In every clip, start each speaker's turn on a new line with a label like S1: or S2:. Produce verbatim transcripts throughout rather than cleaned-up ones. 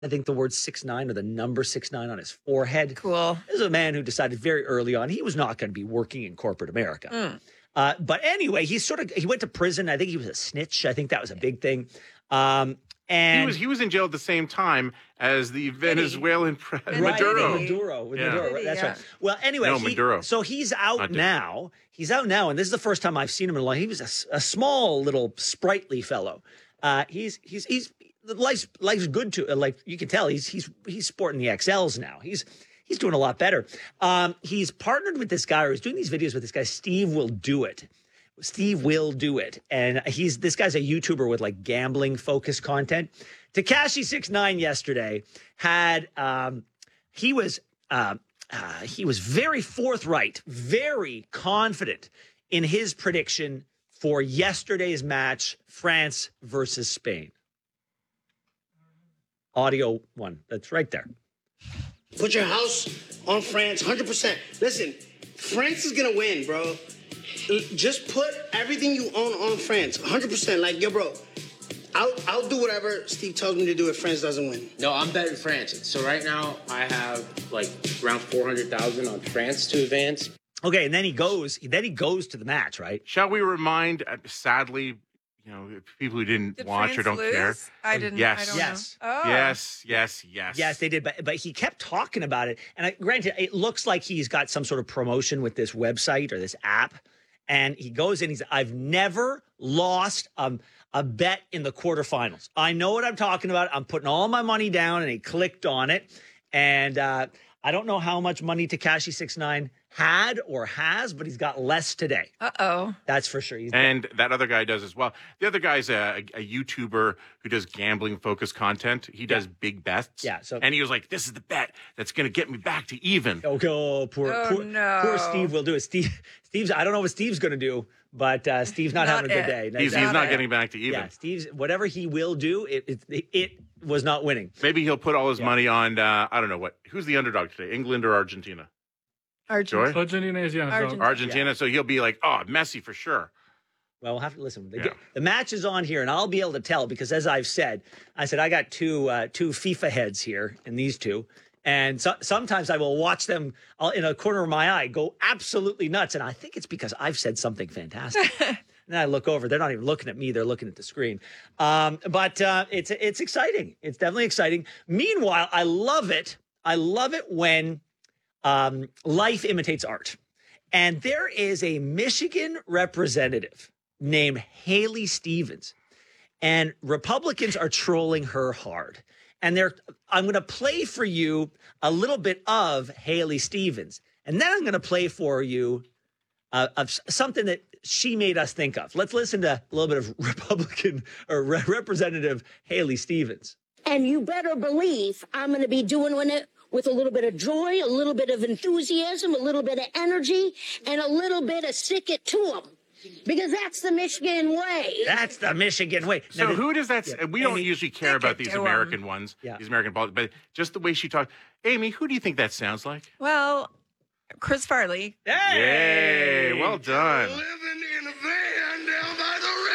S1: I think the word six nine or the number six nine on his forehead.
S2: Cool.
S1: This is a man who decided very early on he was not going to be working in corporate America. Mm. Uh, but anyway, he sort of he went to prison. I think he was a snitch. I think that was a big thing. Um, and
S3: he was he was in jail at the same time as the Venezuelan president
S1: right,
S3: Maduro.
S1: Maduro,
S3: yeah.
S1: Maduro. That's yeah. right. Well, anyway,
S3: no,
S1: he,
S3: Maduro.
S1: So he's out now. He's out now, and this is the first time I've seen him in a long. He was a, a small, little, sprightly fellow. Uh, he's he's he's life's life's good to like you can tell he's he's he's sporting the X Ls now. He's he's doing a lot better. Um, he's partnered with this guy, or he's doing these videos with this guy. Steve Will Do It. Steve Will Do It, and he's this guy's a YouTuber with like gambling focused content. Tekashi six nine yesterday had um, he was uh, uh, he was very forthright, very confident in his prediction for yesterday's match, France versus Spain. Audio one, that's right there.
S4: Put your house on France, one hundred percent. Listen, France is gonna win, bro. Just put everything you own on France, one hundred percent. Like, yo, bro, I'll, I'll do whatever Steve tells me to do if France doesn't win.
S5: No, I'm betting France. So right now I have like around four hundred thousand on France to advance.
S1: Okay, and then he goes, then he goes to the match, right?
S3: Shall we remind, uh, sadly, you know, people who didn't
S2: Did
S3: watch
S2: France
S3: or don't
S2: lose?
S3: care.
S2: I didn't.
S3: Yes.
S2: I don't
S1: yes.
S2: know. Oh.
S3: Yes. Yes. Yes.
S1: Yes, they did. But but he kept talking about it. And I, granted, it looks like he's got some sort of promotion with this website or this app. And he goes in, he's, I've never lost um, a bet in the quarterfinals. I know what I'm talking about. I'm putting all my money down, and he clicked on it. And uh, I don't know how much money Tekashi six nine had or has, but he's got less today.
S2: Uh-oh.
S1: That's for sure. He's
S3: and that other guy does as well. The other guy's a, a YouTuber who does gambling-focused content. He does yeah. big bets.
S1: Yeah. So,
S3: and he was like, this is the bet that's going to get me back to even.
S1: Oh, oh poor,
S2: oh,
S1: poor,
S2: no.
S1: poor Steve will do it. Steve, Steve's, I don't know what Steve's going to do, but uh, Steve's not,
S2: not
S1: having a good
S2: it.
S1: day. No,
S3: he's he's not, not getting
S2: it.
S3: back to even.
S1: Yeah, Steve's, whatever he will do, it, it, it, it was not winning.
S3: Maybe he'll put all his
S1: yeah.
S3: money on, uh, I don't know what. Who's the underdog today, England or Argentina?
S2: Argentina.
S6: Argentina is, yeah.
S2: Argentina.
S3: Argentina, yeah. So he'll be like, oh, Messi for sure.
S1: Well, we'll have to listen. The,
S3: yeah.
S1: the match is on here, and I'll be able to tell because, as I've said, I said I got two uh, two FIFA heads here, and these two, and so, sometimes I will watch them I'll, in a corner of my eye go absolutely nuts, and I think it's because I've said something fantastic. And then I look over; they're not even looking at me; they're looking at the screen. Um, but uh, it's it's exciting. It's definitely exciting. Meanwhile, I love it. I love it when um, life imitates art, and there is a Michigan representative named Haley Stevens, and Republicans are trolling her hard. And they're, I'm going to play for you a little bit of Haley Stevens, and then I'm going to play for you uh, of something that she made us think of. Let's listen to a little bit of Republican or Re- Representative Haley Stevens.
S7: And you better believe I'm going to be doing it with a little bit of joy, a little bit of enthusiasm, a little bit of energy, and a little bit of stick it to them. Because that's the Michigan way.
S1: That's the Michigan way.
S3: So
S1: now,
S3: who does that?
S1: Yeah.
S3: We don't
S1: Amy,
S3: usually care about these American
S2: him.
S3: ones,
S1: yeah.
S3: these American politics, but just the way she talks. Amy, who do you think that sounds like?
S2: Well, Chris Farley.
S3: Hey! Yay! Well done.
S4: Living in a van down by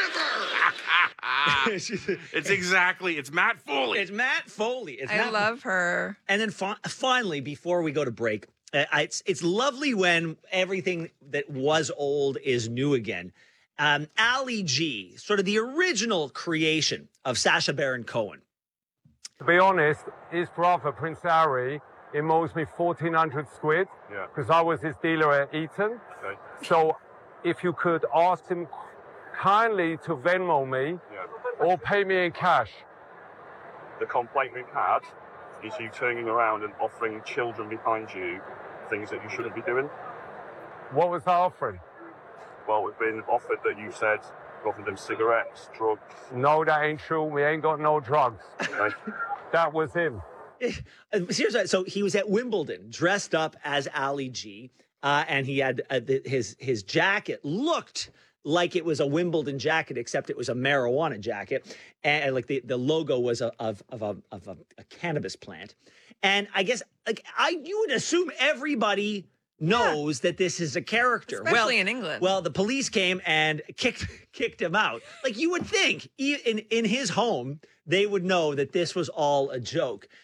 S4: the river.
S3: It's exactly, it's Matt Foley.
S1: It's Matt Foley. It's
S2: I
S1: Matt
S2: love her.
S1: And then fi- finally, before we go to break, uh, it's it's lovely when everything that was old is new again. Um, Ali G, sort of the original creation of Sacha Baron Cohen.
S8: To be honest, his brother, Prince Harry, he owes me fourteen hundred squid because I was his dealer at Eton.
S9: Okay.
S8: So if you could ask him kindly to Venmo me
S9: Yeah.
S8: or pay me in cash.
S9: The complaint we've had is you turning around and offering children behind you things that you shouldn't be doing.
S8: What was the offering?
S9: Well, we've been offered that you said you offered them cigarettes, drugs.
S8: No, that ain't true. We ain't got no drugs.
S9: Okay.
S8: That was him.
S1: Seriously, so he was at Wimbledon dressed up as Ali G, uh, and he had uh, the, his his jacket looked like it was a Wimbledon jacket, except it was a marijuana jacket, and like the, the logo was a, of of a of a, a cannabis plant. And I guess like I you would assume everybody knows yeah. that this is a character,
S2: especially
S1: well,
S2: in England.
S1: Well, the police came and kicked kicked him out. Like you would think, in in his home, they would know that this was all a joke.